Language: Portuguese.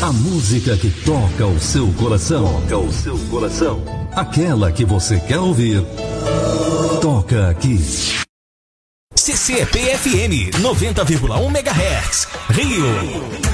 A música que toca o seu coração. Aquela que você quer ouvir. Toca aqui. CCP FM 90,1 MHz, Rio.